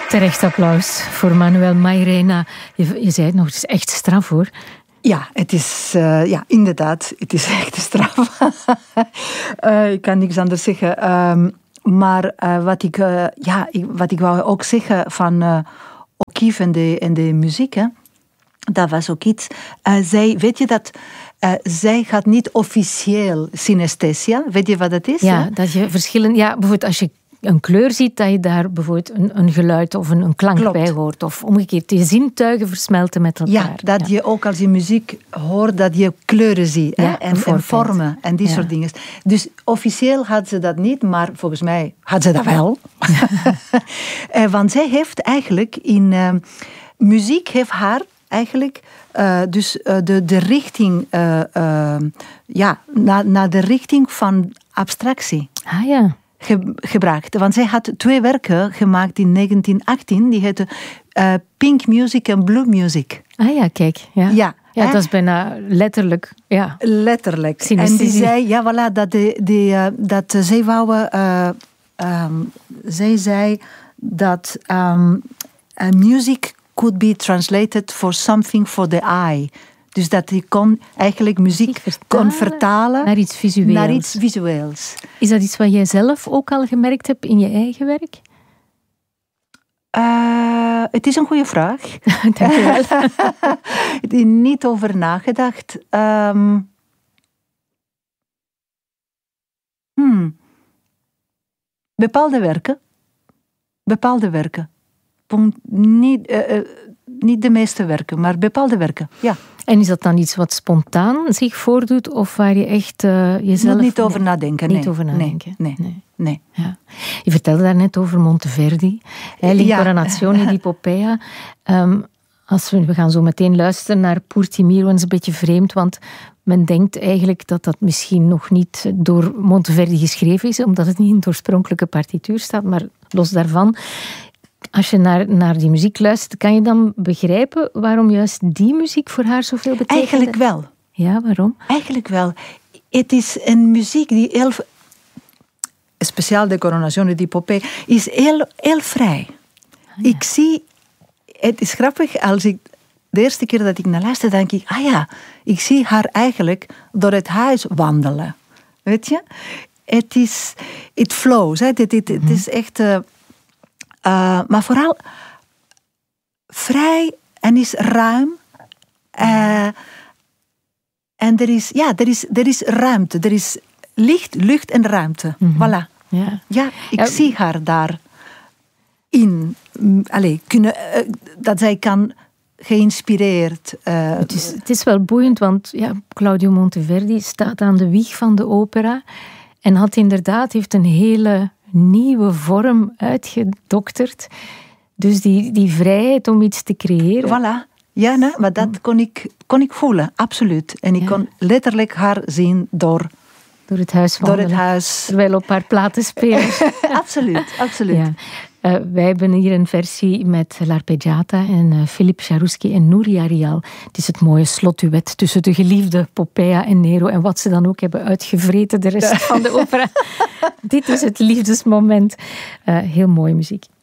Terecht applaus voor Manuel Mairena. Je zei het nog, het is echt straf hoor. Ja, het is inderdaad, het is echt straf. Ik kan niks anders zeggen. Maar wat ik wou ook zeggen van O'Keeffe en de muziek, hè, dat was ook iets. Weet je dat zij gaat niet officieel synesthesia. Weet je wat dat is? Ja, hè? dat je verschillen. Ja, bijvoorbeeld als je een kleur ziet, dat je daar bijvoorbeeld een geluid of een klank Klopt. bij hoort. Of omgekeerd, je zintuigen versmelten met elkaar. Ja, dat je ook als je muziek hoort, dat je kleuren ziet. Ja, hè? En vormen en die soort dingen. Dus officieel had ze dat niet, maar volgens mij had ze dat wel. Want zij heeft eigenlijk muziek heeft haar eigenlijk de richting, naar de richting van abstractie. Ah ja. Gebracht. Want zij had 2 werken gemaakt in 1918. Die heten Pink Music en Blue Music. Ah ja, kijk. Ja, ja dat is bijna letterlijk. Ja. Letterlijk. Synesthesie. En die zei, ja voilà, dat zij wouden... zij zei dat music could be translated for something for the eye. Dus dat hij eigenlijk muziek kon vertalen naar iets visueels. Is dat iets wat jij zelf ook al gemerkt hebt in je eigen werk? Het is een goede vraag. Dank je wel. Ik heb niet over nagedacht. Bepaalde werken. Niet de meeste werken, maar bepaalde werken, ja. En is dat dan iets wat spontaan zich voordoet, of waar je echt jezelf... Moet niet over nadenken, Niet over nadenken. Nee. Ja. Je vertelde daarnet over Monteverdi, L'Incarnazione di Poppea. We gaan zo meteen luisteren naar Purti Miro, en het is een beetje vreemd, want men denkt eigenlijk dat dat misschien nog niet door Monteverdi geschreven is, omdat het niet in de oorspronkelijke partituur staat, maar los daarvan... Als je naar die muziek luistert, kan je dan begrijpen waarom juist die muziek voor haar zoveel betekent? Eigenlijk wel. Ja, waarom? Eigenlijk wel. Het is een muziek die heel... Speciaal de Coronazione di Poppea is heel vrij. Ah, ja. Ik zie... Het is grappig, de eerste keer dat ik naar luister, denk ik... ik zie haar eigenlijk door het huis wandelen. Weet je? Het flows. Het is echt... maar vooral vrij en is ruim. En er is ruimte. Er is licht, lucht en ruimte. Voilà. Ja, ik zie haar daar in. Dat zij kan geïnspireerd. Het is wel boeiend, want Claudio Monteverdi staat aan de wieg van de opera en heeft een hele nieuwe vorm uitgedokterd. Dus die vrijheid om iets te creëren. Voilà. Ja, nee, maar dat kon ik voelen, absoluut. En ik kon letterlijk haar zien door het huis wandelen. Door het huis. Terwijl op haar platen spelen. Absoluut. Ja. Wij hebben hier een versie met L'Arpeggiata en Philippe Jarouski en Nuria Rial. Het is het mooie slotduet tussen de geliefde Poppea en Nero en wat ze dan ook hebben uitgevreten de rest van de opera. Dit is het liefdesmoment. Heel mooie muziek.